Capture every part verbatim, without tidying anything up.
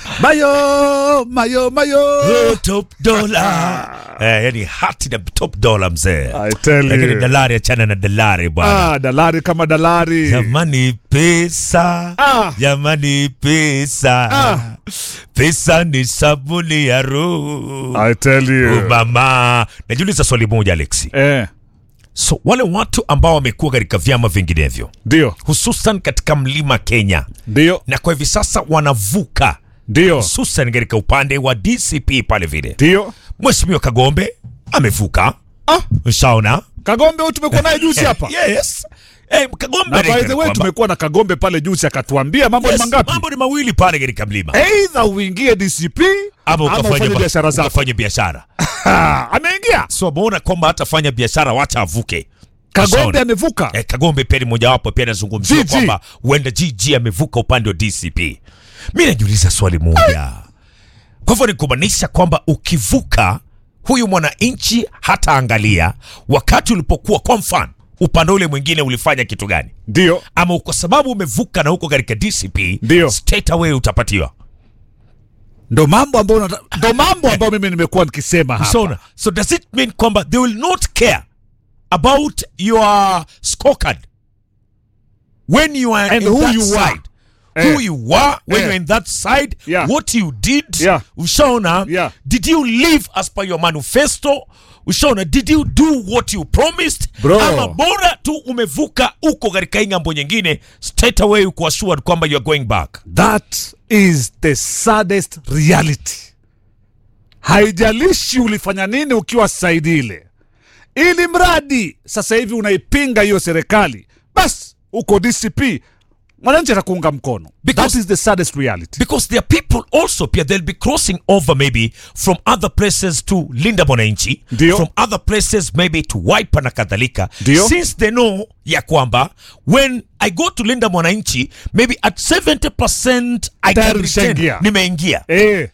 Mayo, mayo, mayo. Oh, top dollar. Eh, yani hati na top dollar mzee. I tell you. Lakini dalari achana na dalari bwana. Ah, dalari kama dalari. Jamani pesa. Ah. Jamani pesa. Ah. Pesa ni sabuni ya roho. I tell you. Oh, mama. Najiuliza swali moja Alexi. Eh. So wale watu ambao wamekuwa katika vyama vinginevyo, Ndio. hususan katika mlima Kenya, Ndio. na kwa hivi sasa wanavuka, Ndio. hususan katika upande wa D C P pale vile. Ndio. Mheshimiwa Kagombe amevuka. Ah, ushaona? Kagombe huyu tumekuwa naye juzi hapa. Yes. Eh, Kagombe Na by the way tumekuwa na Kagombe pale juzi akatuambia mambo yes, ni mangapi? mambo ni mawili pale katika mlima. Either uingie D C P ama ukafanya biashara zako. Ukafanya biashara. Ameingia. So muona kwamba hatafanya biashara, wacha avuke. Kagombe amevuka. Eh, Kagombe pia ni mmoja wapo pia anazungumzia kwamba huenda G G amevuka upande wa D C P. Mimi najiuliza swali moja. Kwa hivyo ni kumaanisha kwamba ukivuka, huyu mwananchi hata angalia wakati ulipokuwa, kwa mfano upande ule mwingine ulifanya kitu gani? Ndio. Ama kwa sababu umevuka na huko katika D C P, ndio straight away utapatiwa. Ndo mambo ambayo ndo mambo ambayo mimi nimekuwa nikisema hapa. So, so does it mean kwamba they will not care about your scorecard when you are and in who that you side? Are. Who eh. you were when eh. you're in that side, yeah. what you did, yeah. Ushaona, yeah. did you live as per your manifesto? Ushaona, did you do what you promised? Bro. Ama bora tu umevuka uko katika ngambo nyingine, straight away uko assured kwamba you are going back. That is the saddest reality. Haijalishi ulifanya nini ukiwa side ile, ili mradi sasa hivi unaipinga hiyo serikali, bas uko D C P, mwananchi atakuunga mkono. Because, that is the saddest reality. Because there are people also, Pia, they'll be crossing over maybe from other places to Linda Mwananchi, Dio. from other places maybe to Wiper na kadhalika. Dio. Since they know ya kwamba when I go to Linda Mwananchi, maybe at seventy percent I can return. Nimeingia. Eh.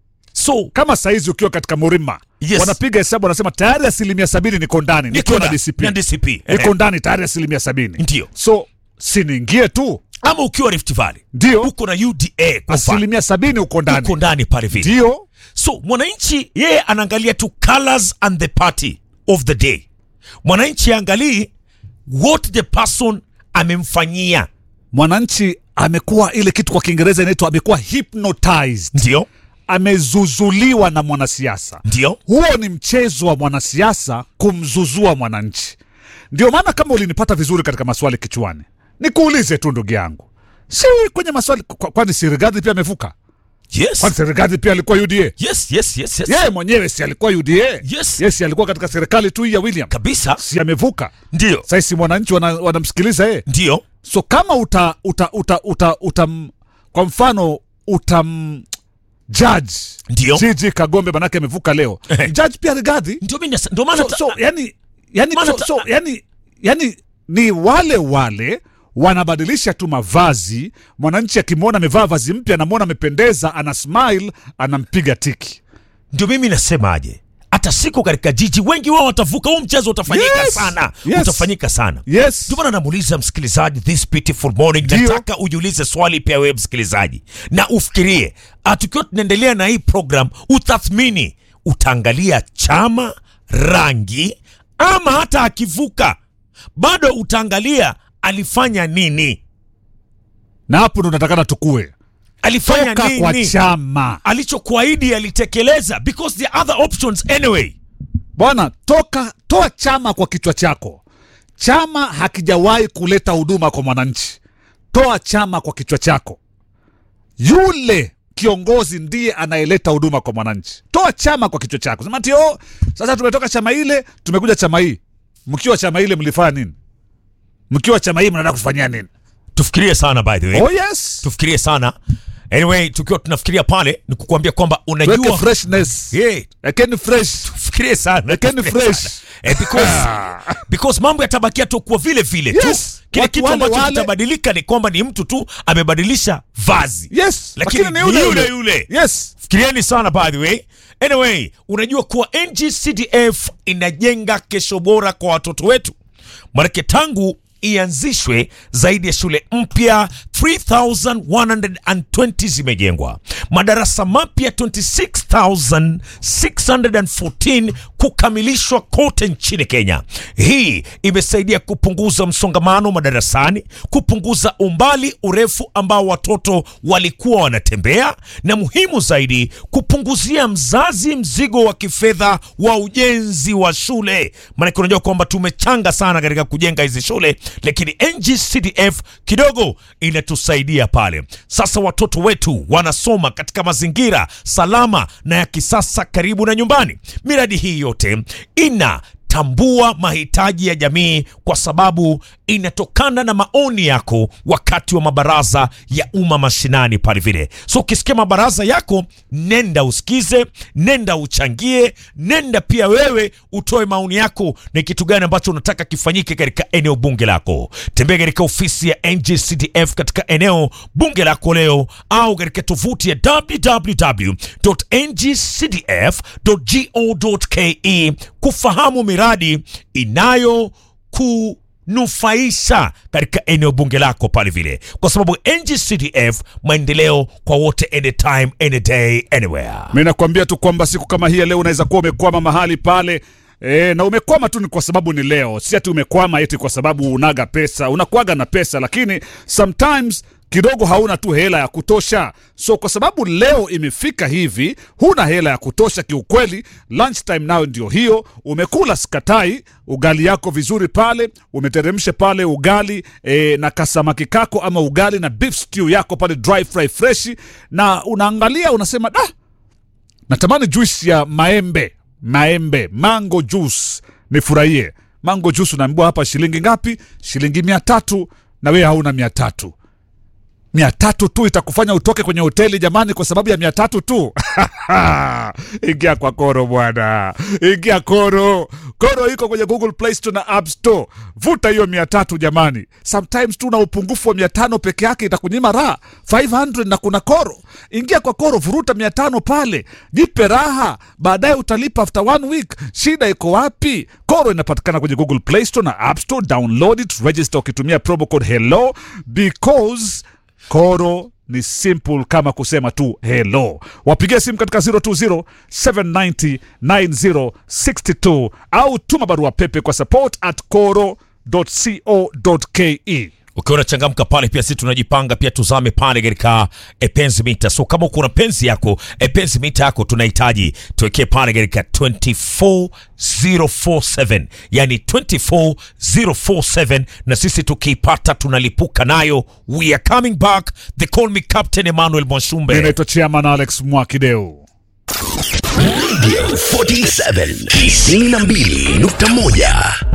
So kama saizi ukiwa katika Murima, yes, wanapiga hesabu wanasema tayari asilimia sabini niko ndani, niko na D C P. Na D C P. Niko ndani tayari asilimia sabini. Ndio. So siniingie tu. Ama ukiwa Rift Valley, ndio uko na U D A kwa asilimia sabini uko ndani. Uko ndani pale vile. Ndio. So mwananchi yeye anaangalia tu colors and the party of the day. Mwananchi angalii what the person amemfanyia. Mwananchi amekuwa ile kitu kwa Kiingereza inaitwa amekuwa hypnotized. Ndio. Amezuzuliwa na mwanasiasa. Ndio. Huo ni mchezo wa mwanasiasa kumzuzua mwananchi. Ndio maana kama ulinipata vizuri katika maswali kichwani, nikuulize tu ndugu yangu, si kwenye maswali kwa, kwani Sirigathi pia amevuka? Yes. Kwani Sirigathi pia alikuwa U D A? Yes, yes, yes, yes. Yeye mwenyewe si alikuwa U D A? Yes. Yes, alikuwa katika serikali tu ya William. Kabisa. Si amevuka? Ndio. Sasa si mwananchi wanamsikiliza wana yeye. Ndio. So kama uta uta uta uta, uta kwa mfano utam judge ndio G G Kagombe manake amevuka leo. Judge pia Rigathi. Ndio mimi ndio maana so, so yani yani so, so yani yani ni wale wale wanabadilisha tu mavazi. Mwananchi akimwona amevaa vazi mpya, anamwona amependeza, ana smile, anampiga tiki. Ndio mimi nasema aje, hata siku katika jiji wengi wao watavuka, huu mchezo utafanyika. Yes. sana yes. utafanyika sana. Yes. Ndio maana namuuliza msikilizaji this beautiful morning, Dio. nataka ujiulize swali pia wewe msikilizaji, na ufikirie tukiwa tunaendelea na hii program, utathmini, utaangalia chama, rangi, ama hata akivuka bado utaangalia alifanya nini. Na hapo ndo natakana tukue. Alifanya Toka nini? Kwa chama. Alichokuahidi alitekeleza, because there are other options anyway. Bwana, toka toa chama kwa kichwa chako. Chama hakijawahi kuleta huduma kwa mwananchi. Toa chama kwa kichwa chako. Yule kiongozi ndiye anayeleta huduma kwa mwananchi. Toa chama kwa kichwa chako. Sema tio, sasa tumetoka chama ile, tumekuja chama hii. Mkiwa chama ile mlifanya nini? Mkiwa chama hii mnataka kufanyia nini? Tufikirie sana by the way. Oh yes. Tufikirie sana. Anyway, tukiwa tunafikiria pale ni kukuambia kwamba unajua Weke freshness. Yeah. Again fresh. Tufikirie sana. Again fresh. Eh, because because mambo yatabakia tu kwa vile vile tu. Yes. Kile kitu ambacho wale... kitabadilika ni kwamba ni mtu tu amebadilisha vazi. Yes. Lakini, Lakini ni yule yule. yule. Yes. Fikirieni sana by the way. Anyway, unajua kuwa N G C D F inajenga kesho bora kwa watoto wetu. Maana tangu ianzishwe zaidi ya shule mpya three thousand one hundred twenty zimejengwa. madarasa mapya twenty six thousand six hundred fourteen kukamilishwa kote nchini Kenya. Hii imesaidia kupunguza msongamano madarasani, kupunguza umbali urefu ambao watoto walikuwa wanatembea, na muhimu zaidi kupunguzia mzazi mzigo wa kifedha wa ujenzi wa shule. Maana unajua kwamba tumechanga sana katika kujenga hizi shule, lakini N G C D F kidogo inatusaidia pale. Sasa watoto wetu wanasoma katika mazingira salama na ya kisasa karibu na nyumbani. Miradi hii yote ina tambua mahitaji ya jamii kwa sababu inatokana na maoni yako wakati wa mabaraza ya umma mashinani pale vile. So ukisikia mabaraza yako, nenda usikize, nenda uchangie, nenda pia wewe utoe maoni yako na kitu gani ambacho unataka kifanyike katika eneo bunge lako. Tembea katika ofisi ya N G C D F katika eneo bunge lako leo au katika tovuti ya w w w dot n g c d f dot go dot k e kufahamu miradi inayo kunufaisha katika eneo bunge lako pale vile, kwa sababu N G C D F, maendeleo kwa wote, anytime, any day, anywhere. Mimi nakwambia tu kwamba siku kama hii leo unaweza kuwa umekwama mahali pale. E, na umekwama tu ni kwa sababu ni leo. Si ati umekwama eti kwa sababu unaga pesa. Unakuaga na pesa, lakini sometimes kidogo hauna tu hela ya kutosha. So kwa sababu leo imefika hivi, huna hela ya kutosha kiukweli, lunchtime nao ndio hiyo, umekula sikatai, ugali yako vizuri pale, umeteremsha pale ugali e, na kasamaki kako ama ugali na beef stew yako pale dry fry fresh, na unaangalia unasema, "Da, natamani juice ya maembe, maembe, mango juice, nifurahie." Mango juice unaambiwa hapa shilingi ngapi? Shilingi mia tatu, na wewe hauna mia tatu. Mia tatu tu itakufanya utoke kwenye hoteli jamani, kwa sababu ya mia tatu tu. Ingia kwa Koro bwana, ingia Koro. Koro iko kwenye Google Play Store na App Store. Vuta hiyo mia tatu jamani. Sometimes tu na upungufu wa mia tano peke yake itakunyima raha. five hundred na kuna Koro. Ingia kwa Koro, vuruta mia tano pale, jipe raha, baadaye utalipa after one week. Shida iko wapi? Koro inapatikana kwenye Google Play Store na App Store. Download it, register ukitumia promo code hello, because Koro ni simple kama kusema tu hello. Wapigie simu katika zero two zero seven nine zero nine zero six two au tuma barua pepe kwa support at koro dot co dot ke. Ukiona changamka pale, pia sisi tunajipanga pia tuzame pale katika Epenzi Mita. So kama uko na penzi yako, Epenzi Mita yako tunahitaji tuwekee pale katika two four zero four seven, yani two four zero four seven, na sisi tukiipata tunalipuka nayo. We are coming back. They call me Captain Emmanuel Mwashumbe. Ninaitwa Chairman Alex Mwakideu. Radio forty-seven tisini na mbili nukta moja